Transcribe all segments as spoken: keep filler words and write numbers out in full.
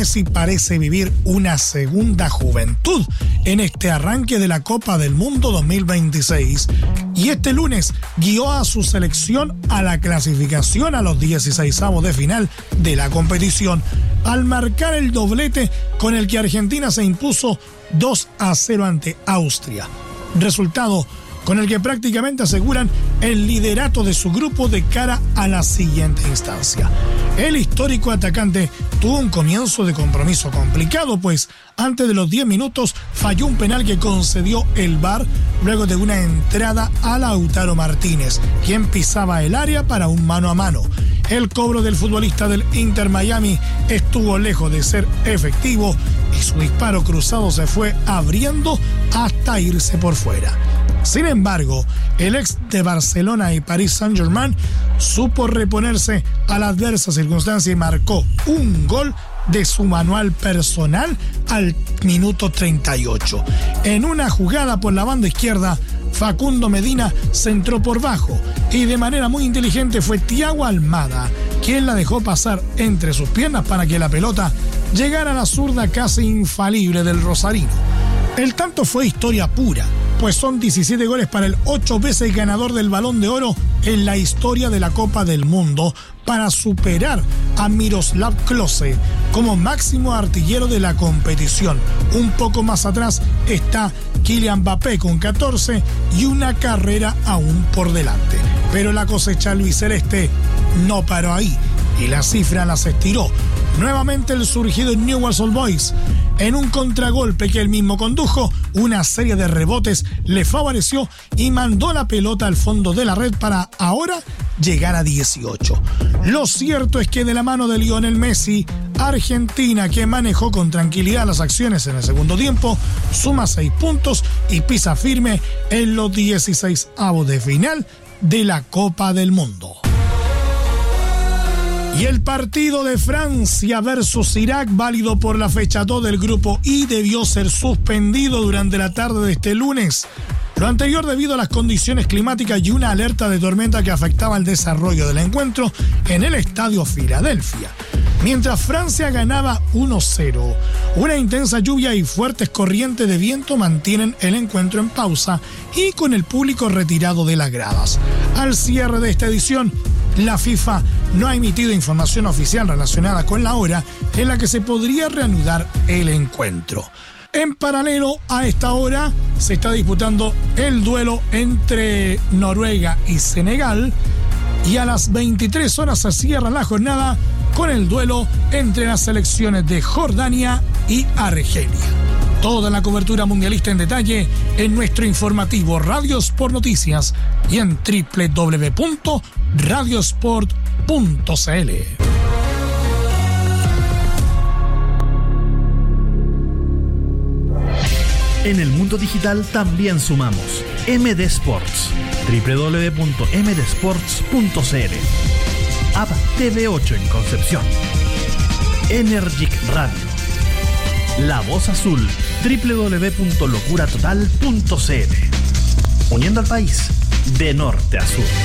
Messi parece vivir una segunda juventud en este arranque de la Copa del Mundo dos mil veintiséis y este lunes guió a su selección a la clasificación a los dieciseisavos de final de la competición al marcar el doblete con el que Argentina se impuso dos a cero ante Austria. Resultado con el que prácticamente aseguran el liderato de su grupo de cara a la siguiente instancia. El histórico atacante tuvo un comienzo de compromiso complicado, pues antes de los diez minutos falló un penal que concedió el V A R luego de una entrada a Lautaro Martínez, quien pisaba el área para un mano a mano. El cobro del futbolista del Inter Miami estuvo lejos de ser efectivo y su disparo cruzado se fue abriendo hasta irse por fuera. Sin embargo, el ex de Barcelona y Paris Saint-Germain supo reponerse a la adversa circunstancia y marcó un gol de su manual personal al minuto treinta y ocho. En una jugada por la banda izquierda, Facundo Medina centró por bajo y de manera muy inteligente fue Thiago Almada quien la dejó pasar entre sus piernas para que la pelota llegara a la zurda casi infalible del rosarino. El tanto fue historia pura, pues son diecisiete goles para el ocho veces ganador del Balón de Oro en la historia de la Copa del Mundo para superar a Miroslav Klose como máximo artillero de la competición. Un poco más atrás está Kylian Mbappé con catorce y una carrera aún por delante. Pero la cosecha albiceleste no paró ahí y la cifra las estiró. Nuevamente el surgido Newell's Old Boys, en un contragolpe que él mismo condujo, una serie de rebotes le favoreció y mandó la pelota al fondo de la red para ahora llegar a dieciocho. Lo cierto es que de la mano de Lionel Messi, Argentina, que manejó con tranquilidad las acciones en el segundo tiempo, suma seis puntos y pisa firme en los dieciseisavos de final de la Copa del Mundo. Y el partido de Francia versus Irak, válido por la fecha dos del grupo I, debió ser suspendido durante la tarde de este lunes. Lo anterior debido a las condiciones climáticas y una alerta de tormenta que afectaba el desarrollo del encuentro en el Estadio Filadelfia. Mientras Francia ganaba uno cero, una intensa lluvia y fuertes corrientes de viento mantienen el encuentro en pausa y con el público retirado de las gradas. Al cierre de esta edición, la FIFA no ha emitido información oficial relacionada con la hora en la que se podría reanudar el encuentro. En paralelo a esta hora se está disputando el duelo entre Noruega y Senegal y a las veintitrés horas se cierra la jornada con el duelo entre las selecciones de Jordania y Argelia. Toda la cobertura mundialista en detalle en nuestro informativo Radio Sport Noticias y en doble u doble u doble u punto radiosport punto c l. En el mundo digital también sumamos M D Sports, doble u doble u doble u punto m d sports punto c l. App T V ocho en Concepción. Energic Radio. La Voz Azul, doble u doble u doble u punto locura total punto c l. Uniendo al país de norte a sur.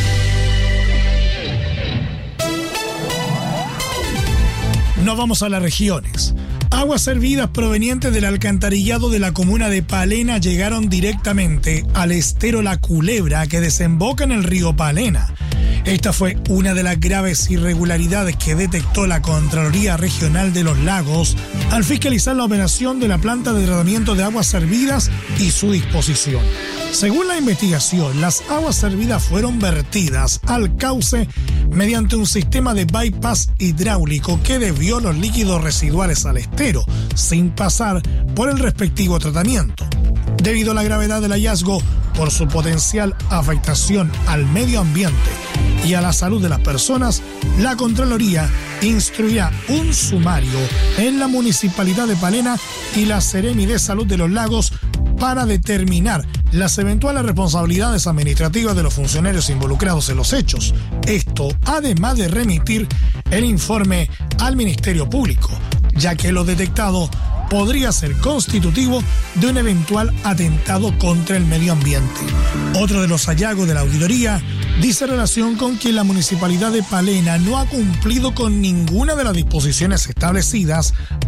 Nos vamos a las regiones. Aguas servidas provenientes del alcantarillado de la comuna de Palena llegaron directamente al estero La Culebra que desemboca en el río Palena. Esta fue una de las graves irregularidades que detectó la Contraloría Regional de los Lagos al fiscalizar la operación de la planta de tratamiento de aguas servidas y su disposición. Según la investigación, las aguas servidas fueron vertidas al cauce mediante un sistema de bypass hidráulico que desvió los líquidos residuales al estero, sin pasar por el respectivo tratamiento. Debido a la gravedad del hallazgo, por su potencial afectación al medio ambiente y a la salud de las personas, la Contraloría instruirá un sumario en la Municipalidad de Palena y la Seremi de Salud de los Lagos para determinar las eventuales responsabilidades administrativas de los funcionarios involucrados en los hechos. Esto, además de remitir el informe al Ministerio Público, ya que lo detectado podría ser constitutivo de un eventual atentado contra el medio ambiente. Otro de los hallazgos de la auditoría dice relación con que la Municipalidad de Palena no ha cumplido con ninguna de las disposiciones establecidas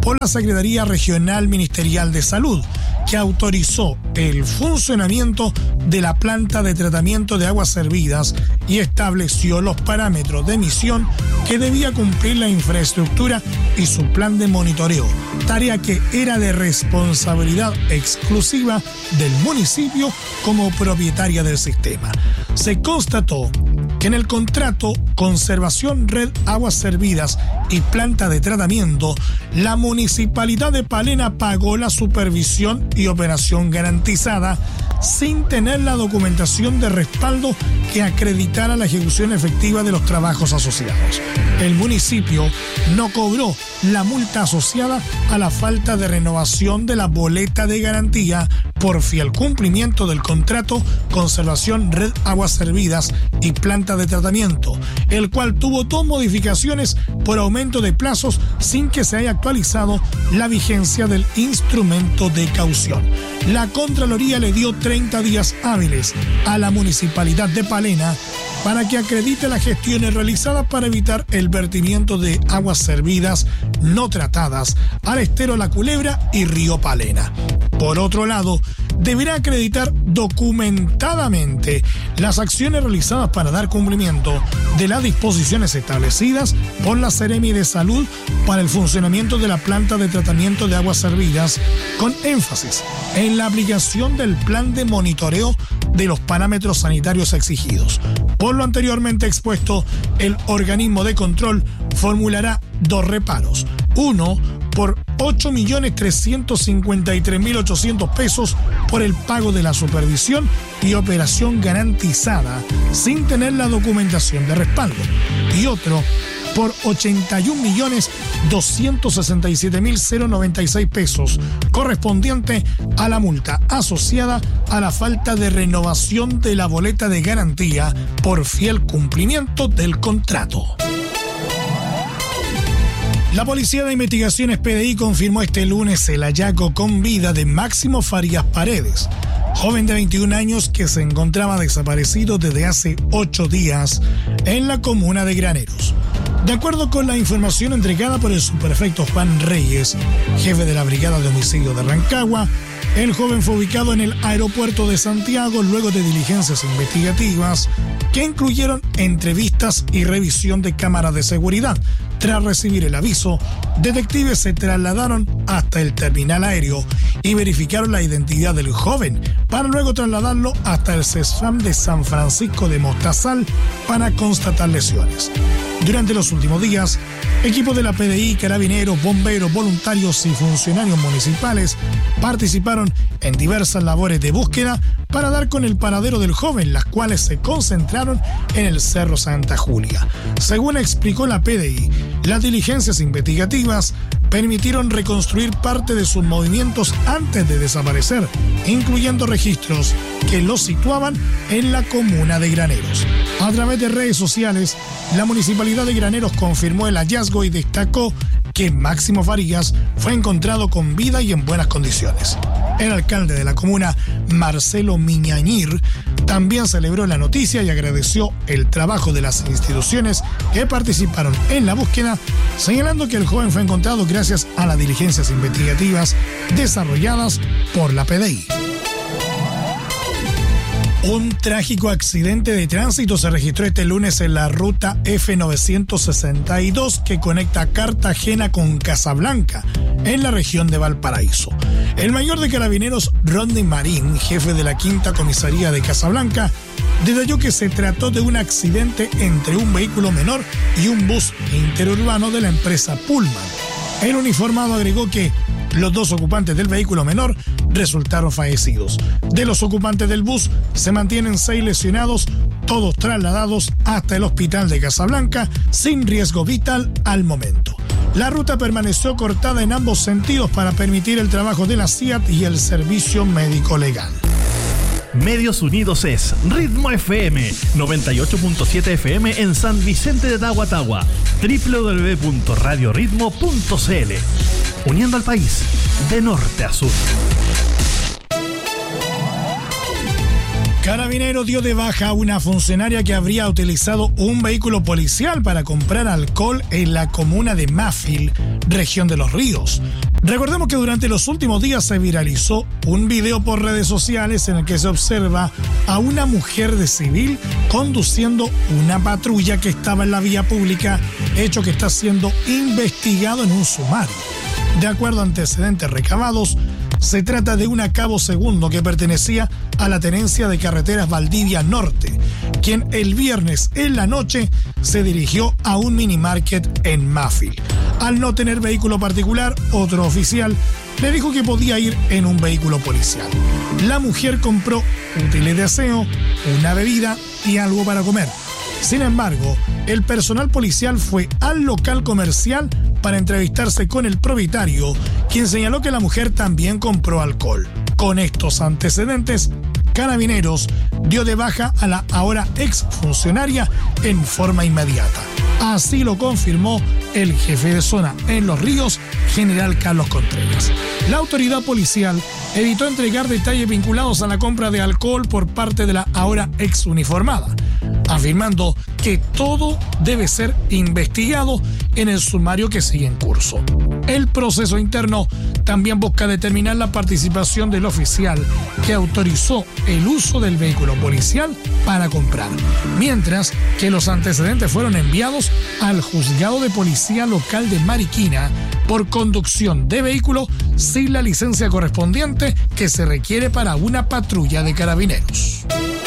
por la Secretaría Regional Ministerial de Salud, que autorizó el funcionamiento de la planta de tratamiento de aguas servidas y estableció los parámetros de emisión que debía cumplir la infraestructura y su plan de monitoreo, tarea que era de responsabilidad exclusiva del municipio como propietaria del sistema. Se constató que en el contrato Conservación Red Aguas Servidas y Planta de Tratamiento, la Municipalidad de Palena pagó la supervisión y operación garantizada sin tener la documentación de respaldo que acreditara la ejecución efectiva de los trabajos asociados. El municipio no cobró la multa asociada a la falta de renovación de la boleta de garantía por fiel cumplimiento del contrato Conservación Red Aguas Servidas y Planta de Tratamiento, el cual tuvo dos modificaciones por aumento de plazos sin que se haya actualizado la vigencia del instrumento de caución. La Contraloría le dio treinta días hábiles a la Municipalidad de Palena para que acredite las gestiones realizadas para evitar el vertimiento de aguas servidas no tratadas al estero La Culebra y Río Palena. Por otro lado, deberá acreditar documentadamente las acciones realizadas para dar cumplimiento de las disposiciones establecidas por la Seremi de Salud para el funcionamiento de la planta de tratamiento de aguas servidas, con énfasis en la aplicación del plan de monitoreo de los parámetros sanitarios exigidos. Por lo anteriormente expuesto, el organismo de control formulará dos reparos. Uno, por ocho millones trescientos cincuenta y tres mil ochocientos pesos por el pago de la supervisión y operación garantizada sin tener la documentación de respaldo. Y otro, por ochenta y un millones doscientos sesenta y siete mil noventa y seis pesos, correspondiente a la multa asociada a la falta de renovación de la boleta de garantía por fiel cumplimiento del contrato. La Policía de Investigaciones P D I confirmó este lunes el hallazgo con vida de Máximo Farías Paredes, joven de veintiún años que se encontraba desaparecido desde hace ocho días en la comuna de Graneros. De acuerdo con la información entregada por el subprefecto Juan Reyes, jefe de la Brigada de Homicidio de Rancagua, el joven fue ubicado en el aeropuerto de Santiago luego de diligencias investigativas que incluyeron entrevistas y revisión de cámaras de seguridad. Tras recibir el aviso, detectives se trasladaron hasta el terminal aéreo y verificaron la identidad del joven para luego trasladarlo hasta el CESFAM de San Francisco de Mostazal para constatar lesiones. Durante los últimos días, equipos de la P D I, carabineros, bomberos, voluntarios y funcionarios municipales participaron en diversas labores de búsqueda para dar con el paradero del joven, las cuales se concentraron en el Cerro Santa Julia. Según explicó la P D I, las diligencias investigativas permitieron reconstruir parte de sus movimientos antes de desaparecer, incluyendo registros que lo situaban en la comuna de Graneros. A través de redes sociales, la Municipalidad de Graneros confirmó el hallazgo y destacó que Máximo Farías fue encontrado con vida y en buenas condiciones. El alcalde de la comuna, Marcelo Miñañir, también celebró la noticia y agradeció el trabajo de las instituciones que participaron en la búsqueda, señalando que el joven fue encontrado gracias a las diligencias investigativas desarrolladas por la P D I. Un trágico accidente de tránsito se registró este lunes en la ruta F novecientos sesenta y dos que conecta Cartagena con Casablanca, en la región de Valparaíso. El mayor de carabineros, Rodney Marín, jefe de la quinta comisaría de Casablanca, detalló que se trató de un accidente entre un vehículo menor y un bus interurbano de la empresa Pullman. El uniformado agregó que los dos ocupantes del vehículo menor resultaron fallecidos. De los ocupantes del bus se mantienen seis lesionados, todos trasladados hasta el hospital de Casablanca sin riesgo vital al momento. La ruta permaneció cortada en ambos sentidos para permitir el trabajo de la C I A T y el servicio médico legal. Medios Unidos es Ritmo F M, noventa y ocho punto siete F M en San Vicente de Tahuatahua, doble u doble u doble u punto radio ritmo punto c l, uniendo al país de norte a sur. Carabinero dio de baja a una funcionaria que habría utilizado un vehículo policial para comprar alcohol en la comuna de Mafil, región de Los Ríos. Recordemos que durante los últimos días se viralizó un video por redes sociales en el que se observa a una mujer de civil conduciendo una patrulla que estaba en la vía pública, hecho que está siendo investigado en un sumario. De acuerdo a antecedentes recabados, se trata de un cabo segundo que pertenecía a la Tenencia de Carreteras Valdivia Norte, quien el viernes en la noche se dirigió a un mini market en Mafil. Al no tener vehículo particular, otro oficial le dijo que podía ir en un vehículo policial. La mujer compró útiles de aseo, una bebida y algo para comer. Sin embargo, el personal policial fue al local comercial para entrevistarse con el propietario, quien señaló que la mujer también compró alcohol. Con estos antecedentes, Carabineros dio de baja a la ahora exfuncionaria en forma inmediata. Así lo confirmó el jefe de zona en Los Ríos, general Carlos Contreras. La autoridad policial evitó entregar detalles vinculados a la compra de alcohol por parte de la ahora ex uniformada, afirmando que todo debe ser investigado en el sumario que sigue en curso. El proceso interno también busca determinar la participación del oficial que autorizó el uso del vehículo policial para comprar, mientras que los antecedentes fueron enviados al juzgado de policía local de Mariquina por conducción de vehículo sin la licencia correspondiente que se requiere para una patrulla de carabineros.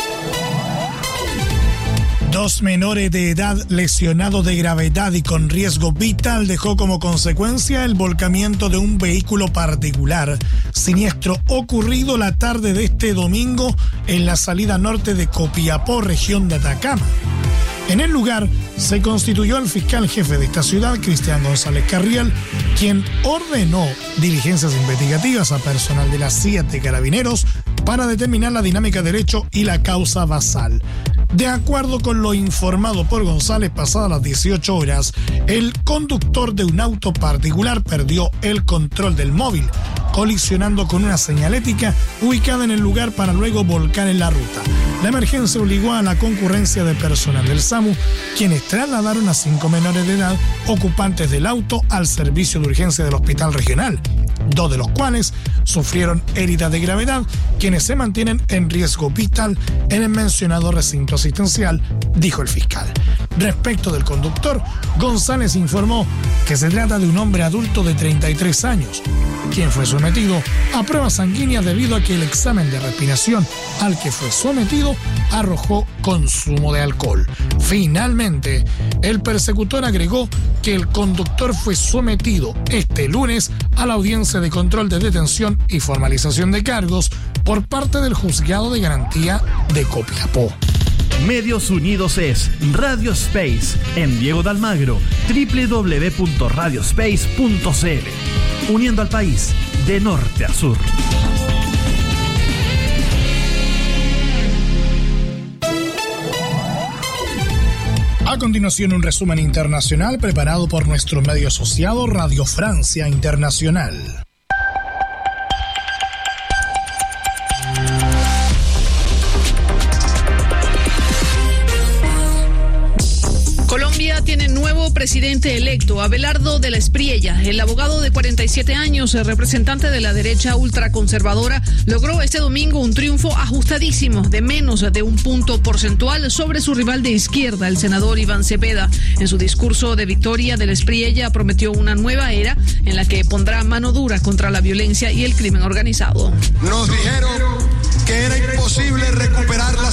Dos menores de edad lesionados de gravedad y con riesgo vital dejó como consecuencia el volcamiento de un vehículo particular, siniestro ocurrido la tarde de este domingo en la salida norte de Copiapó, región de Atacama. En el lugar se constituyó el fiscal jefe de esta ciudad, Cristian González Carriel, quien ordenó diligencias investigativas a personal de las siete carabineros para determinar la dinámica del hecho y la causa basal. De acuerdo con lo informado por González, pasadas las dieciocho horas, el conductor de un auto particular perdió el control del móvil, colisionando con una señalética ubicada en el lugar para luego volcar en la ruta. La emergencia obligó a la concurrencia de personal del SAMU, quienes trasladaron a cinco menores de edad ocupantes del auto al servicio de urgencia del hospital regional, dos de los cuales sufrieron heridas de gravedad, quienes se mantienen en riesgo vital en el mencionado recinto asistencial, dijo el fiscal. Respecto del conductor, González informó que se trata de un hombre adulto de treinta y tres años, quien fue sometido a pruebas sanguíneas debido a que el examen de respiración al que fue sometido arrojó consumo de alcohol. Finalmente, el persecutor agregó que el conductor fue sometido este lunes a la audiencia de control de detención y formalización de cargos por parte del Juzgado de Garantía de Copiapó. Medios Unidos es Radio Space en Diego de Almagro, doble u doble u doble u punto radio space punto c l, uniendo al país de norte a sur. A continuación, un resumen internacional preparado por nuestro medio asociado Radio Francia Internacional. Colombia tiene nuevo presidente electo, Abelardo de la Espriella. El abogado de cuarenta y siete años, representante de la derecha ultraconservadora, logró este domingo un triunfo ajustadísimo de menos de un punto porcentual sobre su rival de izquierda, el senador Iván Cepeda. En su discurso de victoria, de la Espriella prometió una nueva era en la que pondrá mano dura contra la violencia y el crimen organizado. Nos dijeron que era imposible recuperar